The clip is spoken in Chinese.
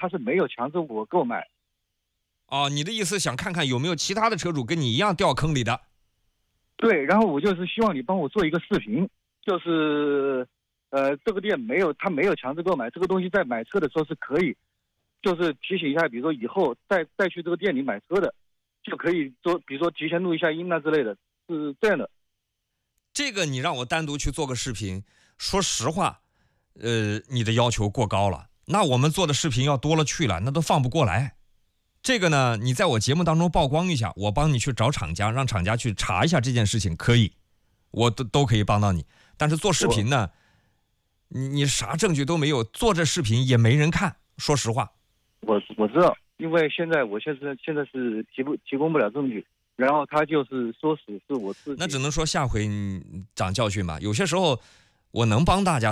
他是没有强制我购买。 哦，你的意思想看看有没有其他的车主跟你一样掉坑里的？ 对，然后我就是希望你帮我做一个视频，就是这个店他没有强制购买这个东西，在买车的时候是可以，就是提醒一下，比如说以后再去这个店里买车的，就可以做，比如说提前录一下音啊之类的，是这样的。 这个你让我单独去做个视频，说实话，你的要求过高了，那我们做的视频要多了去了，那都放不过来。这个呢，你在我节目当中曝光一下，我帮你去找厂家，让厂家去查一下这件事情，可以，我都可以帮到你。但是做视频呢，你啥证据都没有，做这视频也没人看，说实话。 我知道，因为我现在是提供不了证据，然后他就是说是我自己。 那只能说下回你长教训吧。有些时候我能帮大家